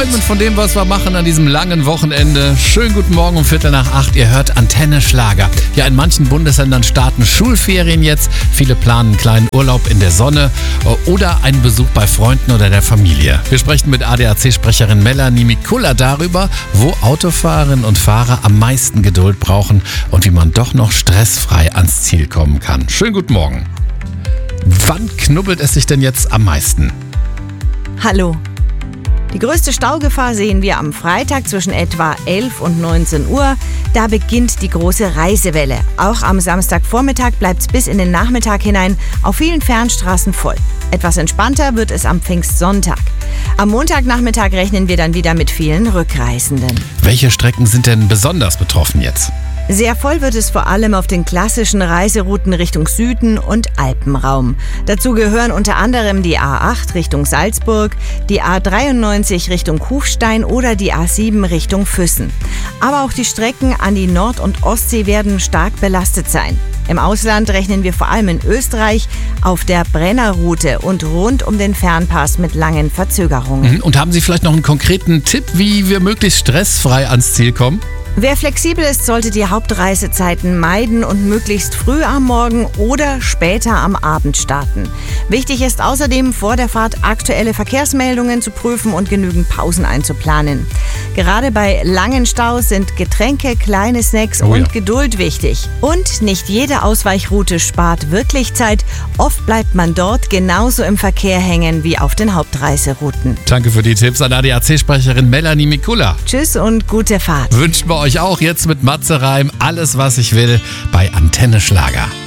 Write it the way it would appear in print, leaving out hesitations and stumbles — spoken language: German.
träumen von dem, was wir machen an diesem langen Wochenende. Schönen guten Morgen um 7:45. Ihr hört Antenne Schlager. Ja, in manchen Bundesländern starten Schulferien jetzt. Viele planen einen kleinen Urlaub in der Sonne oder einen Besuch bei Freunden oder der Familie. Wir sprechen mit ADAC-Sprecherin Melanie Mikula darüber, wo Autofahrerinnen und Fahrer am meisten Geduld brauchen und wie man doch noch stressfrei ans Ziel kommen kann. Schönen guten Morgen. Wann knubbelt es sich denn jetzt am meisten? Hallo. Die größte Staugefahr sehen wir am Freitag zwischen etwa 11 und 19 Uhr. Da beginnt die große Reisewelle. Auch am Samstagvormittag bleibt es bis in den Nachmittag hinein auf vielen Fernstraßen voll. Etwas entspannter wird es am Pfingstsonntag. Am Montagnachmittag rechnen wir dann wieder mit vielen Rückreisenden. Welche Strecken sind denn besonders betroffen jetzt? Sehr voll wird es vor allem auf den klassischen Reiserouten Richtung Süden und Alpenraum. Dazu gehören unter anderem die A8 Richtung Salzburg, die A93 Richtung Kufstein oder die A7 Richtung Füssen. Aber auch die Strecken an die Nord- und Ostsee werden stark belastet sein. Im Ausland rechnen wir vor allem in Österreich auf der Brennerroute und rund um den Fernpass mit langen Verzögerungen. Und haben Sie vielleicht noch einen konkreten Tipp, wie wir möglichst stressfrei ans Ziel kommen? Wer flexibel ist, sollte die Hauptreisezeiten meiden und möglichst früh am Morgen oder später am Abend starten. Wichtig ist außerdem, vor der Fahrt aktuelle Verkehrsmeldungen zu prüfen und genügend Pausen einzuplanen. Gerade bei langen Staus sind Getränke, kleine Snacks und Geduld wichtig. Und nicht jede Ausweichroute spart wirklich Zeit. Oft bleibt man dort genauso im Verkehr hängen wie auf den Hauptreiserouten. Danke für die Tipps an ADAC-Sprecherin Melanie Mikula. Tschüss und gute Fahrt. Wünschen wir euch auch jetzt mit Matze Reim alles, was ich will, bei Antenne Schlager.